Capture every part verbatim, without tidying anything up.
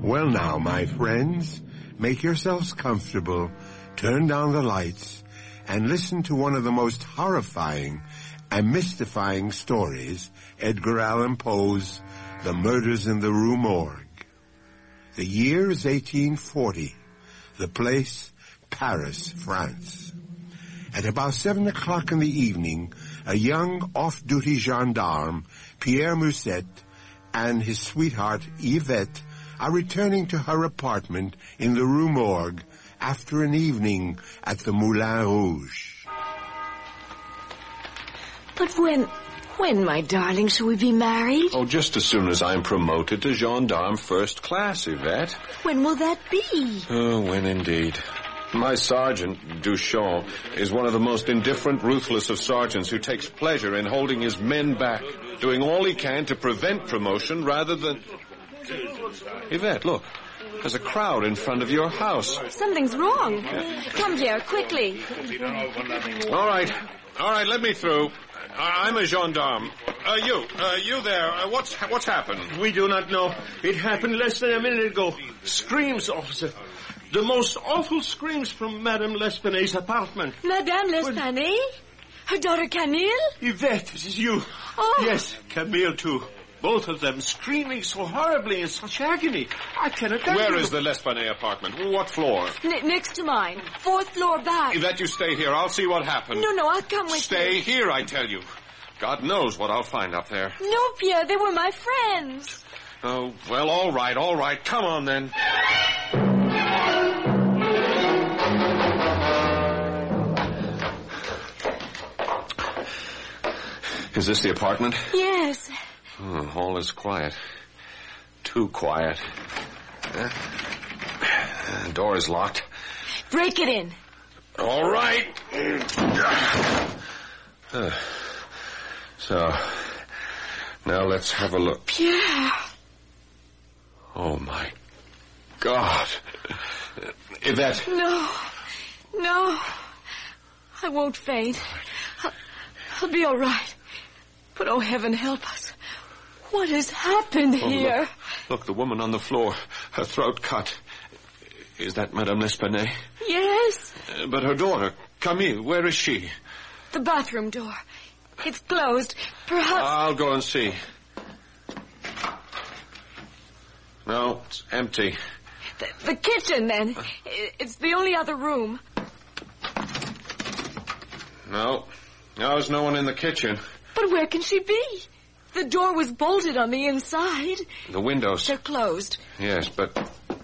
Well now, my friends, make yourselves comfortable, turn down the lights, and listen to one of the most horrifying and mystifying stories, Edgar Allan Poe's The Murders in the Rue Morgue. The year is eighteen forty. The place, Paris, France. At about seven o'clock in the evening, a young off-duty gendarme, Pierre Musset, and his sweetheart, Yvette, are returning to her apartment in the Rue Morgue after an evening at the Moulin Rouge. But when, when, my darling, shall we be married? Oh, just as soon as I'm promoted to gendarme first class, Yvette. When will that be? Oh, when indeed. My sergeant, Duchamp, is one of the most indifferent, ruthless of sergeants who takes pleasure in holding his men back, doing all he can to prevent promotion rather than... Yvette, look. There's a crowd in front of your house. Something's wrong. Come here, quickly. All right. All right, let me through. I'm a gendarme. Uh, you, uh, you there, uh, what's what's happened? We do not know. It happened less than a minute ago. Screams, officer. The most awful screams from Madame L'Espanaye's apartment. Madame L'Espanaye? Her daughter Camille? Yvette, this is you. Oh. Yes, Camille too. Both of them screaming so horribly in such agony. I cannot tell Where you. is the L'Espanaye apartment? What floor? N- next to mine. Fourth floor back. Yvette, you stay here. I'll see what happened. No, no, I'll come with Stay you. here, I tell you. God knows what I'll find up there. No, Pierre, they were my friends. Oh, well, all right, all right. Come on, then. Is this the apartment? Yes. Oh, all is quiet. Too quiet. Uh, the door is locked. Break it in. All right. Uh, so, now let's have a look. Pierre. Oh, my God. Yvette. No. No. I won't faint. I'll, I'll be all right. But, oh, heaven help us. What has happened Oh, here? Look, look, the woman on the floor. Her throat cut. Is that Madame L'Espanaye? Yes. Uh, but her daughter, Camille, where is she? The bathroom door. It's closed. Perhaps... I'll go and see. No, it's empty. The, the kitchen, then. It's the only other room. No. No, there's no one in the kitchen. But where can she be? The door was bolted on the inside. The windows. They're closed. Yes, but...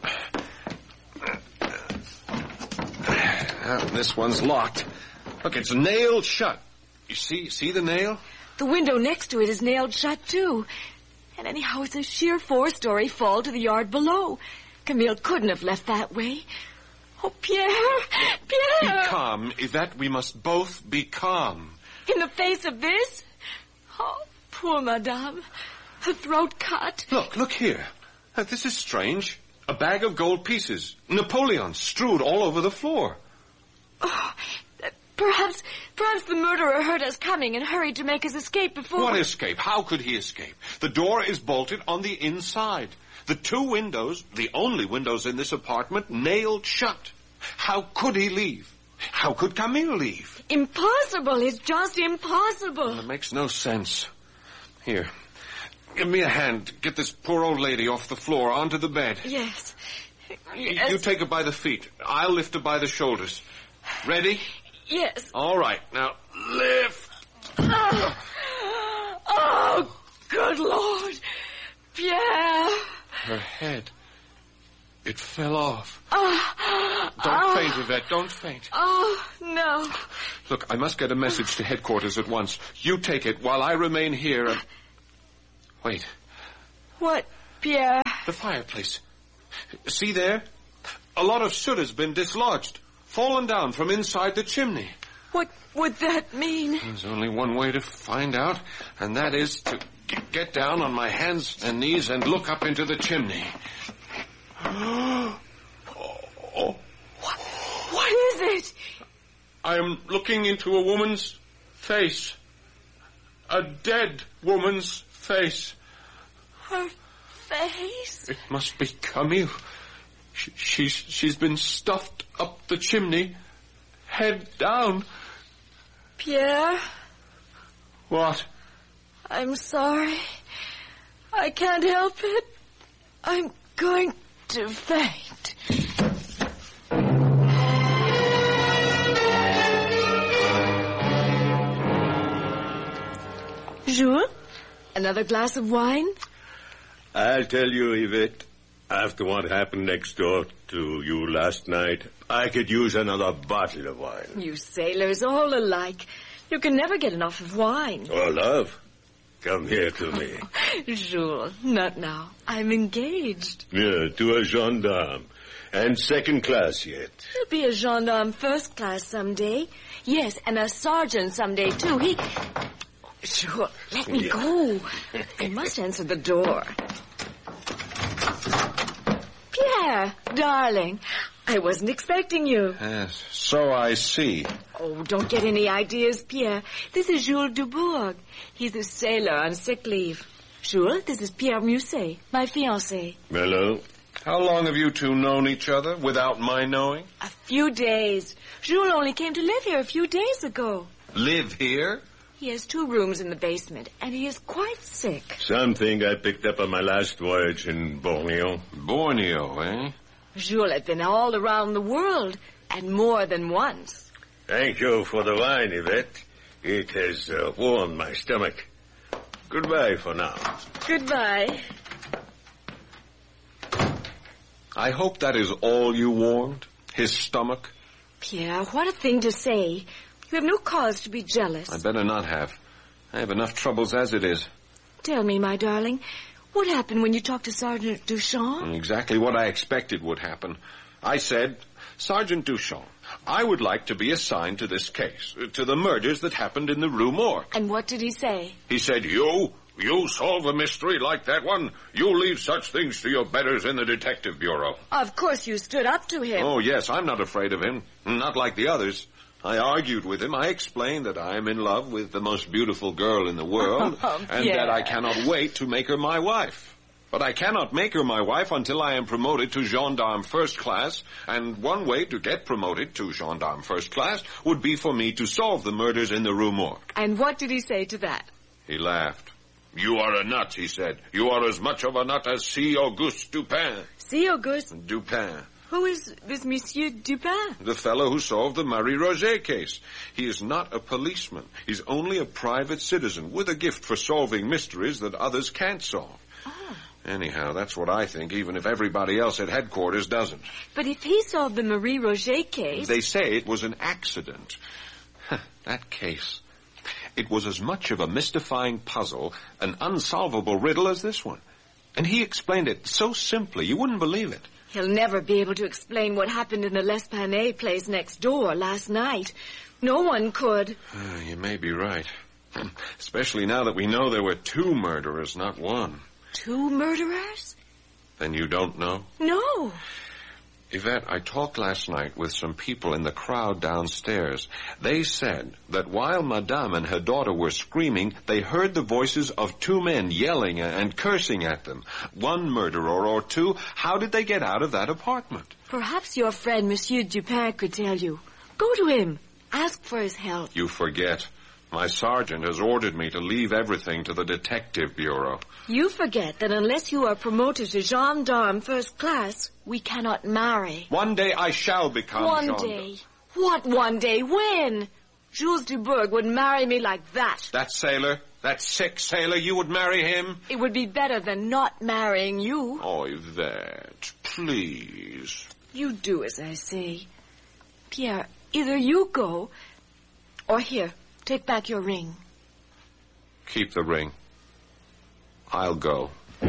Uh, this one's locked. Look, it's nailed shut. You see, see the nail? The window next to it is nailed shut, too. And anyhow, it's a sheer four-story fall to the yard below. Camille couldn't have left that way. Oh, Pierre! Pierre! Be calm, Yvette. We must both be calm. In the face of this? Oh, poor Madame. Her throat cut. Look, look here. Uh, this is strange. A bag of gold pieces. Napoleon strewed all over the floor. Oh, perhaps, perhaps the murderer heard us coming and hurried to make his escape before... What escape? How could he escape? The door is bolted on the inside. The two windows, the only windows in this apartment, nailed shut. How could he leave? How could Camille leave? Impossible. It's just impossible. It makes no sense. Here, give me a hand. Get this poor old lady off the floor onto the bed. Yes. You, yes. you take her by the feet. I'll lift her by the shoulders. Ready? Yes. All right. Now, lift. Oh, oh good Lord. Pierre. Her head. It fell off. Oh, Don't oh, faint, Yvette. Don't faint. Oh, no. Look, I must get a message to headquarters at once. You take it while I remain here and... Wait. What, Pierre? The fireplace. See there? A lot of soot has been dislodged, fallen down from inside the chimney. What would that mean? There's only one way to find out, and that is to g- get down on my hands and knees and look up into the chimney. Oh. What, what is it? I am looking into a woman's face. A dead woman's face. Her face. It must be Camille. She, she's, she's been stuffed up the chimney, head down. Pierre? What? I'm sorry. I can't help it. I'm going to faint. Jules? Another glass of wine? I'll tell you, Yvette, after what happened next door to you last night, I could use another bottle of wine. You sailors, all alike. You can never get enough of wine. Oh, love, come here to me. Jules, not now. I'm engaged. Yeah, to a gendarme. And second class yet. He'll be a gendarme first class someday. Yes, and a sergeant someday, too. He... Sure, let me Yeah. go. I must answer the door. Pierre, darling, I wasn't expecting you. Yes, so I see. Oh, don't get any ideas, Pierre. This is Jules Dubourg. He's a sailor on sick leave. Jules, this is Pierre Musset, my fiancé. Hello. How long have you two known each other without my knowing? A few days. Jules only came to live here a few days ago. Live here? He has two rooms in the basement, and he is quite sick. Something I picked up on my last voyage in Borneo. Borneo, eh? Jules had been all around the world, and more than once. Thank you for the wine, Yvette. It has uh, warmed my stomach. Goodbye for now. Goodbye. I hope that is all you warmed? His stomach? Pierre, what a thing to say. You have no cause to be jealous. I better not have. I have enough troubles as it is. Tell me, my darling, what happened when you talked to Sergeant Duchamp? Exactly what I expected would happen. I said, Sergeant Duchamp, I would like to be assigned to this case, to the murders that happened in the Rue Morgue. And what did he say? He said, you? You solve a mystery like that one? You leave such things to your betters in the detective bureau. Of course you stood up to him. Oh, yes, I'm not afraid of him. Not like the others. I argued with him. I explained that I am in love with the most beautiful girl in the world, Oh, and Pierre. that I cannot wait to make her my wife. But I cannot make her my wife until I am promoted to gendarme first class, and one way to get promoted to gendarme first class would be for me to solve the murders in the Rue Morgue. And what did he say to that? He laughed. You are a nut, he said. You are as much of a nut as C. Auguste Dupin. See, Auguste, Dupin. who is this Monsieur Dupin? The fellow who solved the Marie Roget case. He is not a policeman. He's only a private citizen with a gift for solving mysteries that others can't solve. Oh. Anyhow, that's what I think, even if everybody else at headquarters doesn't. But if he solved the Marie Roget case... They say it was an accident. That case. It was as much of a mystifying puzzle, an unsolvable riddle as this one. And he explained it so simply, you wouldn't believe it. He'll never be able to explain what happened in the L'Esplanade place next door last night. No one could. Uh, you may be right. Especially now that we know there were two murderers, not one. Two murderers? Then you don't know? No. Yvette, I talked last night with some people in the crowd downstairs. They said that while Madame and her daughter were screaming, they heard the voices of two men yelling and cursing at them. One murderer or two. How did they get out of that apartment? Perhaps your friend Monsieur Dupin could tell you. Go to him. Ask for his help. You forget. My sergeant has ordered me to leave everything to the detective bureau. You forget that unless you are promoted to gendarme first class, we cannot marry. One day I shall become One gendarme. day. What one day? When? Jules Dubourg would marry me like that. That sailor, that sick sailor, you would marry him? It would be better than not marrying you. Oh, Yvette, please. You do as I say. Pierre, either you go, or here, take back your ring. Keep the ring. I'll go.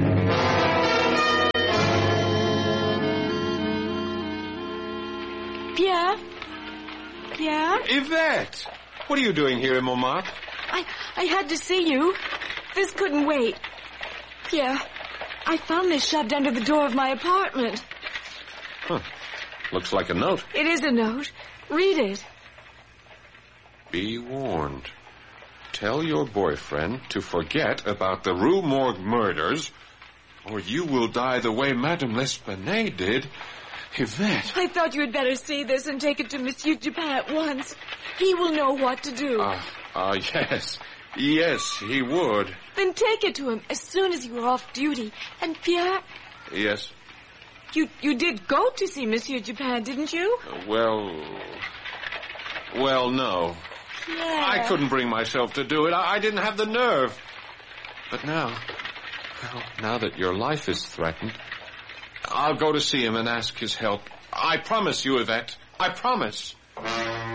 Pierre? Pierre? Yvette! What are you doing here in Montmartre? I, I had to see you. This couldn't wait. Pierre, I found this shoved under the door of my apartment. Huh. Looks like a note. It is a note. Read it. Be warned. Tell your boyfriend to forget about the Rue Morgue murders or you will die the way Madame L'Espanaye did. Yvette. I thought you had better see this and take it to Monsieur Dupin at once. He will know what to do. Ah, uh, uh, yes. Yes, he would. Then take it to him as soon as you are off duty. And Pierre? Yes? You you did go to see Monsieur Dupin, didn't you? Uh, well... Well, no. Pierre. I couldn't bring myself to do it. I, I didn't have the nerve. But now... Well, now that your life is threatened... I'll go to see him and ask his help. I promise you, Yvette. I promise.